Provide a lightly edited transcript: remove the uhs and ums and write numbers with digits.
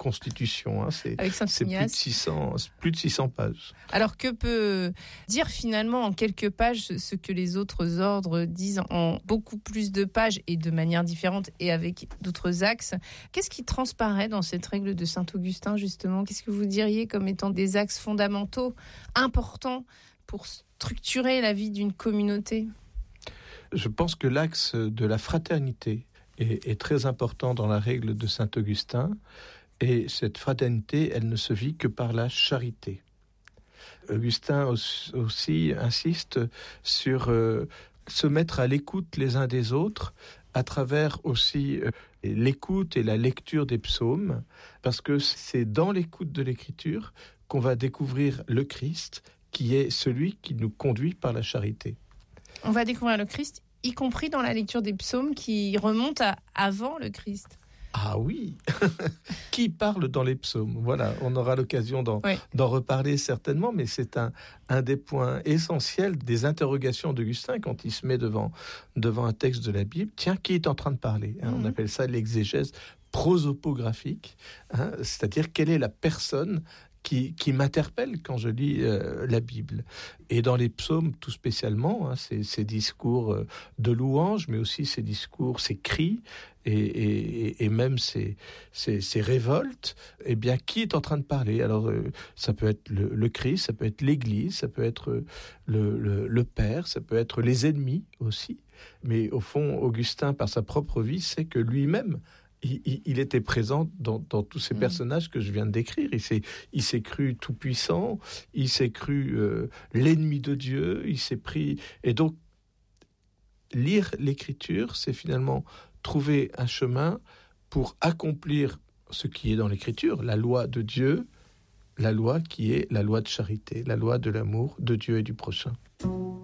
constitution. Hein. C'est plus de 600 pages. Alors que peut dire finalement en quelques pages ce que les autres ordres disent en beaucoup plus de pages et de manière différente et avec d'autres axes? Qu'est-ce qui transparaît dans cette règle de saint Augustin justement? Qu'est-ce que vous diriez comme étant des axes fondamentaux importants pour structurer la vie d'une communauté? Je pense que l'axe de la fraternité est très important dans la règle de saint Augustin, et cette fraternité, elle ne se vit que par la charité. Augustin aussi insiste sur se mettre à l'écoute les uns des autres, à travers aussi l'écoute et la lecture des psaumes, parce que c'est dans l'écoute de l'écriture qu'on va découvrir le Christ, qui est celui qui nous conduit par la charité. On va découvrir le Christ, y compris dans la lecture des psaumes qui remontent à avant le Christ. Ah oui. Qui parle dans les psaumes? Voilà, on aura l'occasion d'en reparler certainement, mais c'est un des points essentiels des interrogations d'Augustin quand il se met devant un texte de la Bible. Tiens, qui est en train de parler? On appelle ça l'exégèse prosopographique, c'est-à-dire quelle est la personne qui m'interpelle quand je lis la Bible. Et dans les psaumes, tout spécialement, ces discours de louange, mais aussi ces discours, ces cris, et même ces révoltes, eh bien, qui est en train de parler? Alors, ça peut être le Christ, ça peut être l'Église, ça peut être le Père, ça peut être les ennemis aussi. Mais au fond, Augustin, par sa propre vie, sait que lui-même, il était présent dans tous ces personnages que je viens de décrire. Il s'est cru tout-puissant, il s'est cru l'ennemi de Dieu, il s'est pris... Et donc, lire l'Écriture, c'est finalement trouver un chemin pour accomplir ce qui est dans l'Écriture, la loi de Dieu, la loi qui est la loi de charité, la loi de l'amour de Dieu et du prochain.